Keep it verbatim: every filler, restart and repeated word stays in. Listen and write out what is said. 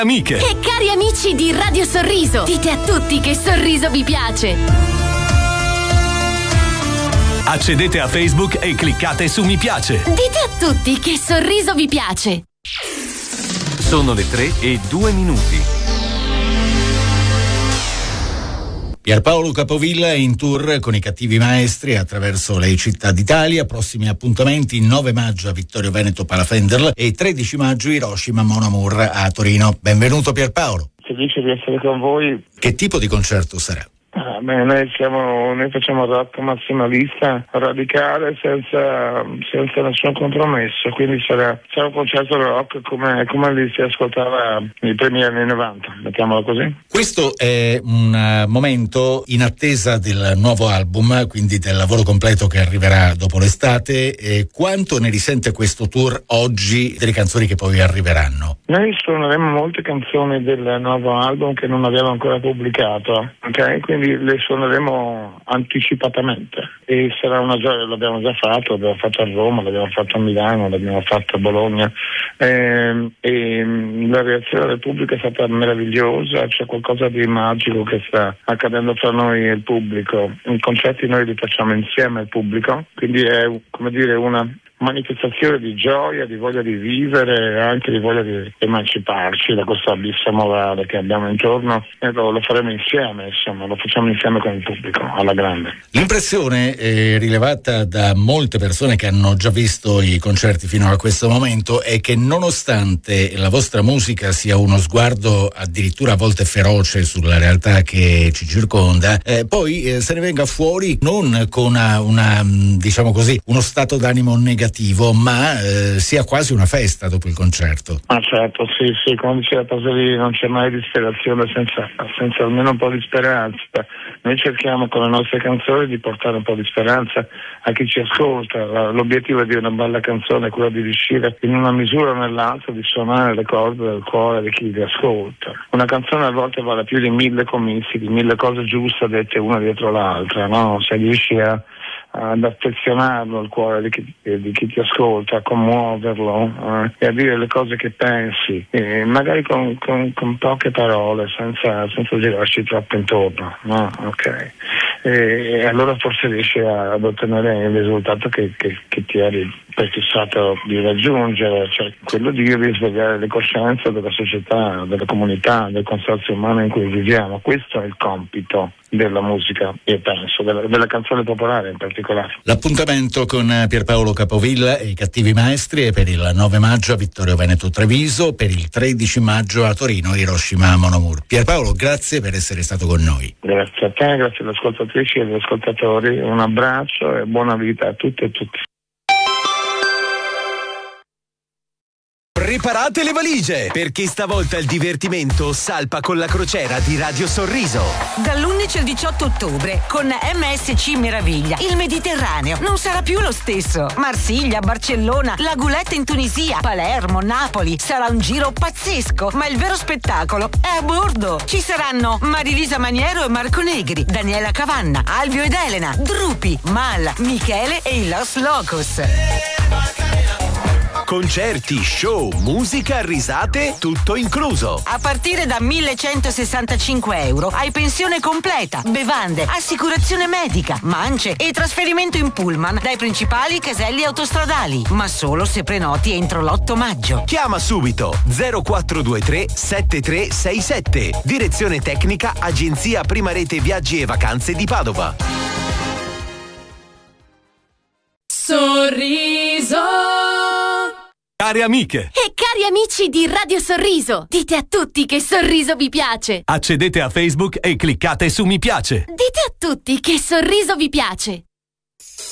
Amiche e cari amici di Radio Sorriso, dite a tutti che Sorriso vi piace. Accedete a Facebook e cliccate su mi piace. Dite a tutti che Sorriso vi piace. Sono le tre e due minuti. Pierpaolo Capovilla è in tour con i Cattivi Maestri attraverso le città d'Italia. Prossimi appuntamenti: nove maggio a Vittorio Veneto Palafenderl e tredici maggio Hiroshima Mon Amour a Torino. Benvenuto Pierpaolo. Felice di essere con voi. Che tipo di concerto sarà? Ah, beh, noi, siamo, noi facciamo rock massimalista, radicale, senza, senza nessun compromesso, quindi sarà, sarà un concerto rock come, come li si ascoltava nei primi anni novanta, mettiamolo così. Questo è un momento in attesa del nuovo album, quindi del lavoro completo che arriverà dopo l'estate. E quanto ne risente questo tour oggi delle canzoni che poi arriveranno? Noi suoneremo molte canzoni del nuovo album che non abbiamo ancora pubblicato, ok? Quindi le suoneremo anticipatamente e sarà una gioia. L'abbiamo già fatto, l'abbiamo fatto a Roma, l'abbiamo fatto a Milano, l'abbiamo fatto a Bologna e, e la reazione del pubblico è stata meravigliosa. C'è qualcosa di magico che sta accadendo tra noi e il pubblico. I concerti noi li facciamo insieme al pubblico, quindi è, come dire, una manifestazione di gioia, di voglia di vivere e anche di voglia di emanciparci da questo abisso morale che abbiamo intorno, e lo, lo faremo insieme, insomma, lo facciamo insieme con il pubblico, alla grande. L'impressione eh, rilevata da molte persone che hanno già visto i concerti fino a questo momento è che nonostante la vostra musica sia uno sguardo addirittura a volte feroce sulla realtà che ci circonda, eh, poi eh, se ne venga fuori non con una, una diciamo così, uno stato d'animo negativo, ma eh, sia quasi una festa dopo il concerto. Ah certo, sì, sì, come diceva Pasolini, non c'è mai disperazione senza, senza almeno un po' di speranza. Noi cerchiamo con le nostre canzoni di portare un po' di speranza a chi ci ascolta. L'obiettivo di una bella canzone è quello di riuscire in una misura o nell'altra di suonare le corde del cuore di chi li ascolta. Una canzone a volte vale più di mille comizi, di mille cose giuste dette una dietro l'altra, no? Se riesci a ad affezionarlo al cuore di chi, di chi ti ascolta, a commuoverlo eh, e a dire le cose che pensi, e magari con, con, con poche parole, senza, senza girarci troppo intorno, no? Ok. E, e allora forse riesci a, ad ottenere il risultato che, che, che ti eri prefissato di raggiungere, cioè quello di risvegliare le coscienze della società, della comunità, del consorzio umano in cui viviamo. Questo è il compito della musica, io penso, della, della canzone popolare in particolare. L'appuntamento con Pierpaolo Capovilla e i Cattivi Maestri è per il nove maggio a Vittorio Veneto Treviso, per il tredici maggio a Torino Hiroshima Mon Amour. Pierpaolo, grazie per essere stato con noi. Grazie a te, grazie alle ascoltatrici e agli ascoltatori, un abbraccio e buona vita a tutte e tutti. Preparate le valigie, perché stavolta il divertimento salpa con la crociera di Radio Sorriso. Dall'undici al diciotto ottobre con M S C Meraviglia il Mediterraneo non sarà più lo stesso. Marsiglia, Barcellona, La Goulette in Tunisia, Palermo, Napoli. Sarà un giro pazzesco, ma il vero spettacolo è a bordo. Ci saranno Marilisa Maniero e Marco Negri, Daniela Cavanna, Alvio ed Elena, Drupi, Mal, Michele e i Los Locos. Concerti, show, musica, risate, tutto incluso. A partire da millecentosessantacinque euro hai pensione completa, bevande, assicurazione medica, mance e trasferimento in pullman dai principali caselli autostradali, ma solo se prenoti entro l'otto maggio. Chiama subito zero quattro due tre sette tre sei sette. Direzione tecnica Agenzia Prima Rete Viaggi e Vacanze di Padova. Sorriso. Cari amiche e cari amici di Radio Sorriso, dite a tutti che Sorriso vi piace. Accedete a Facebook e cliccate su mi piace. Dite a tutti che Sorriso vi piace.